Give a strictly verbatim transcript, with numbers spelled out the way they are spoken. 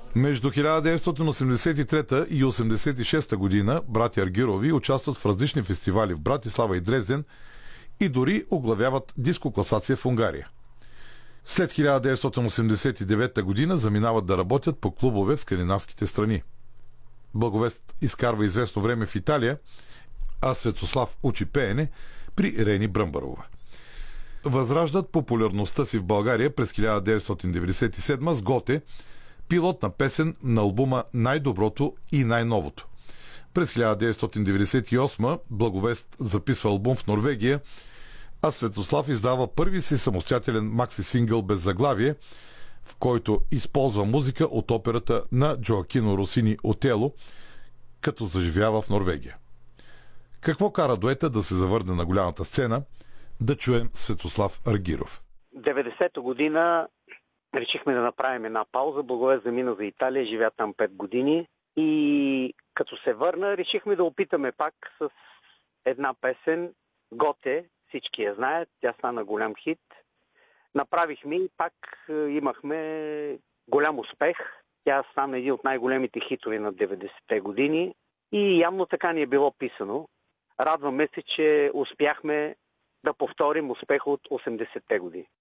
Между хиляда деветстотин осемдесет и трета и осемдесет и шеста година братя Аргирови участват в различни фестивали в Братислава и Дрезден и дори оглавяват дискокласация в Унгария. След хиляда деветстотин осемдесет и девета година заминават да работят по клубове в скандинавските страни. Благовест изкарва известно време в Италия, а Светослав учи пеене при Рени Бръмбарова. Възраждат популярността си в България през хиляда деветстотин деветдесет и седма с Готе, пилотна песен на албума Най-доброто и най-новото. През хиляда деветстотин деветдесет и осма Благовест записва албум в Норвегия, а Светослав издава първи си самостоятелен макси-сингъл без заглавие, в който използва музика от операта на Джоакино Росини Отело, като заживява в Норвегия. Какво кара дуета да се завърне на голямата сцена? Да чуем Светослав Аргиров. деветдесета година решихме да направим една пауза. Благовест замина за Италия, живя там пет години и като се върна, решихме да опитаме пак с една песен Готе, всички я знаят, тя стана голям хит. Направихме и пак имахме голям успех. Тя стана един от най-големите хитове на деветдесетте години и явно така ни е било писано. Радваме се, че успяхме да повторим успеха от осемдесетте години.